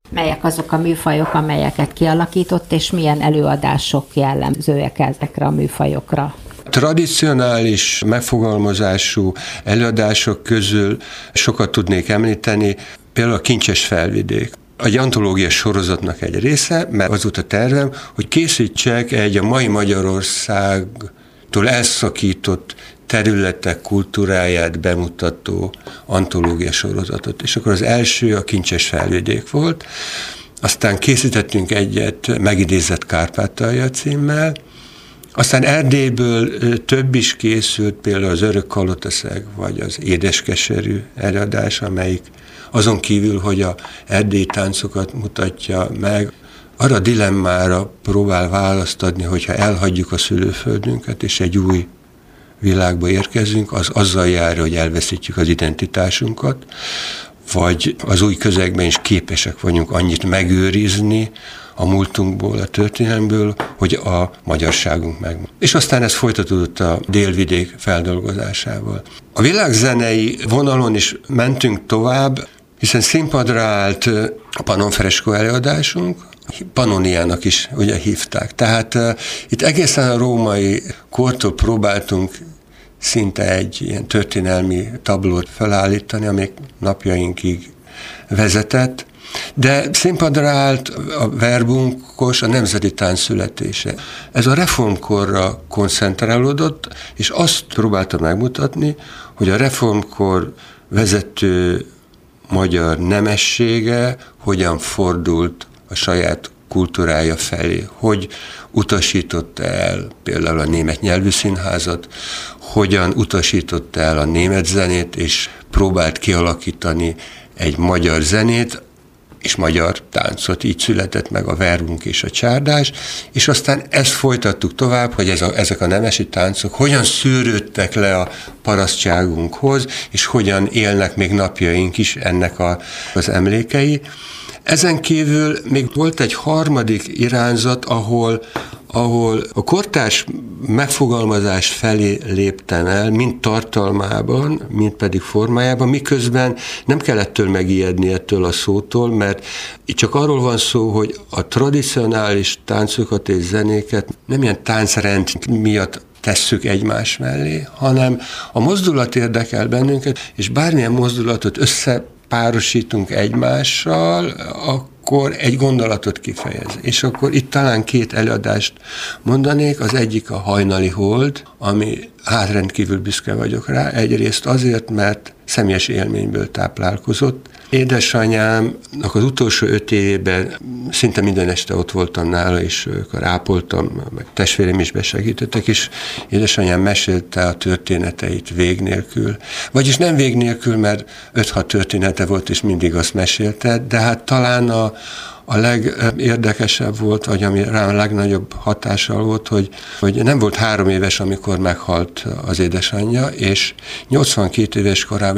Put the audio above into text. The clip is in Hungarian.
Melyek azok a műfajok, amelyeket kialakított, és milyen előadások jellemzőek ezekre a műfajokra? Tradicionális megfogalmazású előadások közül sokat tudnék említeni, például a Kincses felvidék. Egy antológia sorozatnak egy része, mert az volt a tervem, hogy készítsek egy a mai Magyarországtól elszakított területek kultúráját bemutató antológia sorozatot. És akkor az első a Kincses felvidék volt, aztán készítettünk egyet Megidézett Kárpátalja címmel, aztán Erdélyből több is készült, például az Örök Kalotaszeg, vagy az Édeskeserű előadás, amelyik azon kívül, hogy a erdélyi táncokat mutatja meg, arra a dilemmára próbál választ adni, hogyha elhagyjuk a szülőföldünket, és egy új világba érkezünk, az azzal jár, hogy elveszítjük az identitásunkat, vagy az új közegben is képesek vagyunk annyit megőrizni a múltunkból, a történelmből, hogy a magyarságunk meg. És aztán ez folytatódott a délvidék feldolgozásával. A világzenei vonalon is mentünk tovább, hiszen színpadra állt a Pannonfreskó előadásunk, Pannoniának is ugye hívták. Tehát itt egészen a római kortól próbáltunk szinte egy ilyen történelmi tablót felállítani, amelyik napjainkig vezetett, de színpadra állt a verbunkos, a nemzeti tánc születése. Ez a reformkorra koncentrálódott, és azt próbálta megmutatni, hogy a reformkor vezető magyar nemessége hogyan fordult a saját kultúrája felé, hogy utasította el például a német nyelvű színházat, hogyan utasította el a német zenét, és próbált kialakítani egy magyar zenét, és magyar táncot, így született meg a verbunk és a csárdás, és aztán ezt folytattuk tovább, hogy ezek a nemesi táncok hogyan szűrődtek le a parasztságunkhoz, és hogyan élnek még napjaink is ennek az emlékei. Ezen kívül még volt egy harmadik irányzat, ahol a kortárs megfogalmazás felé léptem el, mind tartalmában, mind pedig formájában, miközben nem kell ettől megijedni ettől a szótól, mert itt csak arról van szó, hogy a tradicionális táncokat és zenéket nem ilyen táncrend miatt tesszük egymás mellé, hanem a mozdulat érdekel bennünket, és bármilyen mozdulatot összepárosítunk egymással, akkor egy gondolatot kifejez. És akkor itt talán két előadást mondanék, az egyik a Hajnali Hold, ami rendkívül büszke vagyok rá, egyrészt azért, mert személyes élményből táplálkozott. Édesanyámnak az utolsó 5 évében szinte minden este ott voltam nála, és akkor ápoltam, meg testvérem is besegítettek, és édesanyám mesélte a történeteit vég nélkül. Vagyis nem vég nélkül, mert 5-6 története volt, és mindig azt mesélte, de hát talán a legérdekesebb volt, vagy ami rám a legnagyobb hatással volt, hogy nem volt 3 éves, amikor meghalt az édesanyja, és 82 éves korában